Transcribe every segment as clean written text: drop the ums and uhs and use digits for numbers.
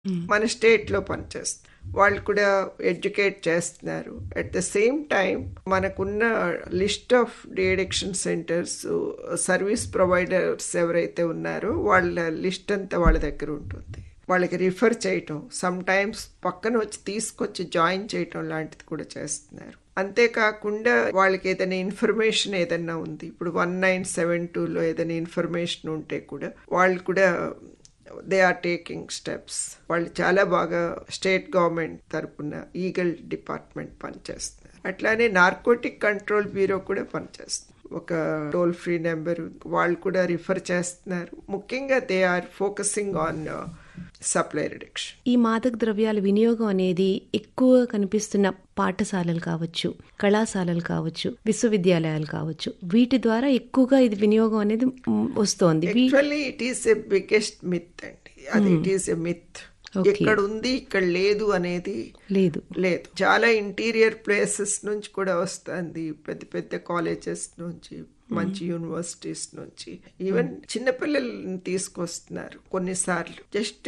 మన స్టేట్లో పనిచేస్తారు. వాళ్ళు కూడా ఎడ్యుకేట్ చేస్తున్నారు. అట్ ద సేమ్ టైం మనకున్న list of de addiction centres, service providers ఎవరైతే ఉన్నారో వాళ్ళ లిస్ట్ అంతా వాళ్ళ దగ్గర ఉంటుంది. వాళ్ళకి రిఫర్ చేయటం, సమ్ టైమ్స్ పక్కన వచ్చి తీసుకొచ్చి జాయిన్ చేయటం లాంటిది కూడా చేస్తున్నారు. అంతేకాకుండా వాళ్ళకి ఏదైనా ఇన్ఫర్మేషన్ ఏదైనా ఉంది, ఇప్పుడు 1972లో ఏదైనా ఇన్ఫర్మేషన్ ఉంటే కూడా వాళ్ళు కూడా దే ఆర్ టేకింగ్ స్టెప్స్. వాళ్ళు చాలా బాగా స్టేట్ గవర్నమెంట్ తరపున ఈగల్ డిపార్ట్మెంట్ పనిచేస్తున్నారు. అట్లానే నార్కోటిక్ కంట్రోల్ బ్యూరో కూడా పనిచేస్తుంది. ఒక టోల్ ఫ్రీ నెంబర్ వాళ్ళు కూడా రిఫర్ చేస్తున్నారు. ముఖ్యంగా they are focusing on supplier addiction. ఈ మాదక ద్రవ్యాల వినియోగం అనేది ఎక్కువ కనిపిస్తున్న పాఠశాలలు కావచ్చు, కళాశాలలు కావచ్చు, విశ్వవిద్యాలయాలు కావచ్చు, వీటి ద్వారా ఎక్కువగా ఇది వినియోగం అనేది వస్తోంది. Actually it is a biggest myth అండి. అది ఇట్ ఈస్ ఎ మిత్. ఇక్కడ ఉంది ఇక్కడ లేదు అనేది లేదు. చాలా ఇంటీరియర్ ప్లేసెస్ నుంచి కూడా వస్తుంది, పెద్ద పెద్ద కాలేజెస్ నుంచి, మంచి యూనివర్సిటీస్ నుంచి, ఈవెన్ చిన్నపిల్లల్ని తీసుకొస్తున్నారు కొన్నిసార్లు. Just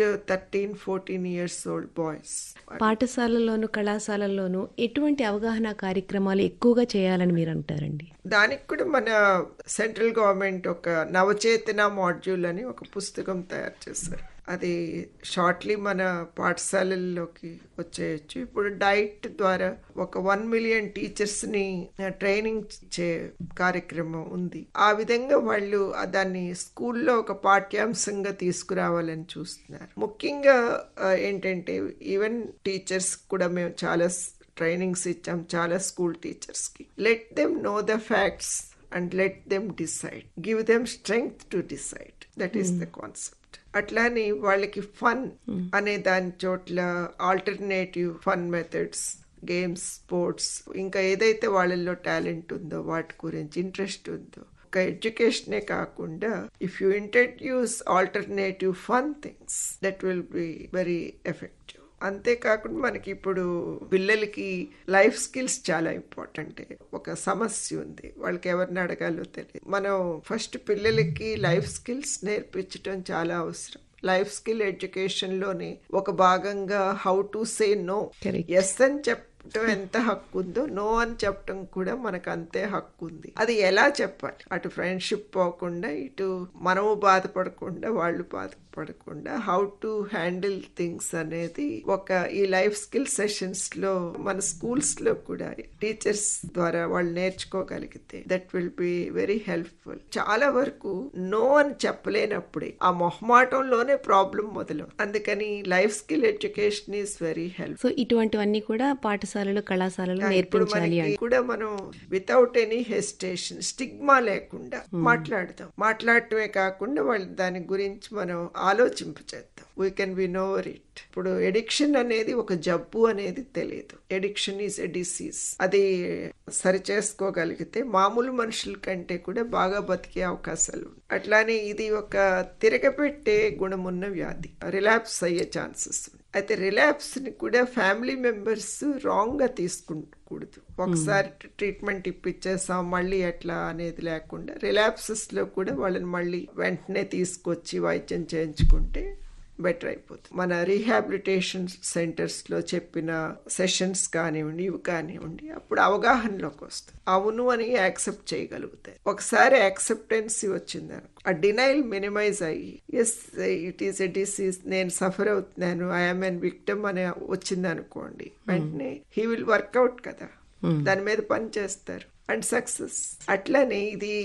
13-14 years old boys. పాఠశాలల్లోను కళాశాలల్లోనూ ఎటువంటి అవగాహన కార్యక్రమాలు ఎక్కువగా చేయాలని మీరు అంటారండి? దానికి కూడా మన సెంట్రల్ గవర్నమెంట్ ఒక నవచేతన మాడ్యూల్ అని ఒక పుస్తకం తయారు చేశారు. అది షార్ట్లీ మన పాఠశాలల్లోకి వచ్చేయచ్చు. ఇప్పుడు డైట్ ద్వారా ఒక 1 million టీచర్స్ని ట్రైనింగ్ ఇచ్చే కార్యక్రమం ఉంది. ఆ విధంగా వాళ్ళు దాన్ని స్కూల్లో ఒక పాఠ్యాంశంగా తీసుకురావాలని చూస్తున్నారు. ముఖ్యంగా ఏంటంటే ఈవెన్ టీచర్స్ కూడా మేము చాలా ట్రైనింగ్స్ ఇచ్చాం చాలా స్కూల్ టీచర్స్కి. Let them know the facts and let them decide, give them strength to decide. That is the concept. అట్లానే వాళ్ళకి ఫన్ అనే దాని చోట్ల alternative fun methods, games, sports, ఇంకా ఏదైతే వాళ్ళల్లో టాలెంట్ ఉందో వాటి గురించి ఇంట్రెస్ట్ ఉందో, ఒక ఎడ్యుకేషనే కాకుండా if you introduce alternative fun things that will be very effective. అంతేకాకుండా మనకి ఇప్పుడు పిల్లలకి లైఫ్ స్కిల్స్ చాలా ఇంపార్టెంట్. ఒక సమస్య ఉంది, వాళ్ళకి ఎవరిని అడగాలో తెలియదు. మనం ఫస్ట్ పిల్లలకి లైఫ్ స్కిల్స్ నేర్పించడం చాలా అవసరం. లైఫ్ స్కిల్ ఎడ్యుకేషన్ లోని ఒక భాగంగా how to say no. Yes అని చెప్పడం ఎంత హక్కు ఉందో నో అని చెప్పడం కూడా మనకు అంతే హక్కు ఉంది. అది ఎలా చెప్పాలి? అటు ఫ్రెండ్షిప్ పోకుండా, ఇటు మనము బాధపడకుండా, వాళ్ళు బాధపడకుండా హౌ టు హ్యాండిల్ థింగ్స్ అనేది ఒక ఈ లైఫ్ స్కిల్ సెషన్స్ లో మన స్కూల్స్ లో కూడా టీచర్స్ ద్వారా వాళ్ళు నేర్చుకోగలిగితే that will be very helpful. చాలా వరకు నో అని చెప్పలేనప్పుడే ఆ మొహమాటంలోనే ప్రాబ్లం మొదలు. అందుకని life skill education is very help. So ఇటువంటివన్నీ కూడా పాఠశాలలో కళాశాలలో నేర్పించాలి. కూడా మనం వితౌట్ ఎనీ హెసిటేషన్, స్టిగ్మా లేకుండా మాట్లాడదాం. మాట్లాడటమే కాకుండా వాళ్ళు దాని గురించి మనం ఆలోచింపచేద్దాం. We can be knower it. ఇప్పుడు ఎడిక్షన్ అనేది ఒక జబ్బు అనేది తెలియదు. Addiction is a disease. అది సరి చేసుకోగలిగితే మామూలు మనుషుల కంటే కూడా బాగా బతికే అవకాశాలు. అట్లానే ఇది ఒక తిరగపెట్టే గుణమున్న వ్యాధి. రిలాప్స్ అయ్యే ఛాన్సెస్. అయితే రిలాప్స్ ని కూడా ఫ్యామిలీ మెంబర్స్ రాంగ్ గా తీసుకుంటకూడదు. ఒకసారి ట్రీట్మెంట్ ఇప్పించేసాం మళ్ళీ ఎట్లా అనేది లేకుండా రిలాప్సెస్ లో కూడా వాళ్ళని మళ్ళీ వెంటనే తీసుకొచ్చి వైద్యం చేయించుకుంటే బెటర్ అయిపోతుంది. మన రీహాబిలిటేషన్ సెంటర్స్ లో చెప్పిన సెషన్స్ కానివ్వండి, ఇవి కానివ్వండి, అప్పుడు అవగాహనలోకి వస్తుంది. అవును అని యాక్సెప్ట్ చేయగలుగుతాయి. ఒకసారి యాక్సెప్టెన్సీ వచ్చిందనుకో, ఆ డినైల్ మినిమైజ్ అయ్యి yes it is a disease, నేను సఫర్ అవుతున్నాను, ఐఎమ్ ఎన్ విక్టిమ్ అని వచ్చింది అనుకోండి, వెంటనే హీ విల్ వర్కౌట్ కదా, దాని మీద పని చేస్తారు అండ్ సక్సెస్. అట్లనే ఇది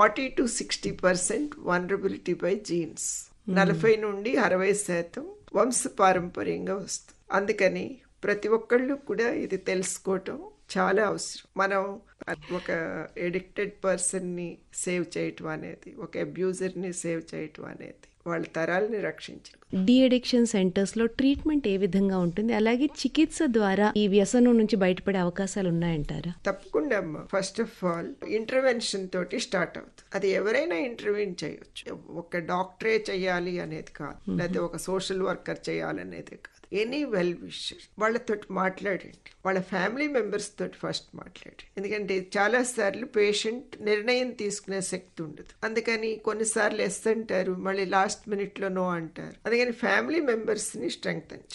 40-60% వల్నరబిలిటీ బై జీన్స్. 40 నుండి 60% వంశపారంపర్యంగా వస్తుంది. అందుకని ప్రతి ఒక్కళ్ళు కూడా ఇది తెలుసుకోవటం చాలా అవసరం. మనం ఒక ఎడిక్టెడ్ పర్సన్ ని సేవ్ చేయటం అనేది, ఒక అబ్యూజర్ ని సేవ్ చేయటం అనేది వాళ్ళ తరాలని రక్షించరు. డి అడిక్షన్ సెంటర్స్ లో ట్రీట్మెంట్ ఏ విధంగా ఉంటుంది? అలాగే చికిత్స ద్వారా ఈ వ్యసనం నుంచి బయటపడే అవకాశాలు ఉన్నాయంటారా? తప్పకుండా అమ్మా. ఫస్ట్ ఆఫ్ ఆల్ ఇంటర్వెన్షన్ తోటి స్టార్ట్ అవుతుంది. అది ఎవరైనా ఇంటర్వ్యూన్ చేయొచ్చు. ఒక డాక్టరే చేయాలి అనేది కాదు, లేకపోతే ఒక సోషల్ వర్కర్ చేయాలనేది కాదు. ఎనీ వెల్ విషర్ వాళ్ళతోటి మాట్లాడండి. వాళ్ళ ఫ్యామిలీ మెంబర్స్ తోటి ఫస్ట్ మాట్లాడండి. ఎందుకంటే చాలా సార్లు పేషెంట్ నిర్ణయం తీసుకునే శక్తి ఉండదు. అందుకని కొన్నిసార్లు ఎస్ అంటారు, మళ్ళీ లాస్ట్ మినిట్ లో నో అంటారు. అందుకని ఫ్యామిలీ మెంబర్స్ ని స్ట్రెంగ్తన్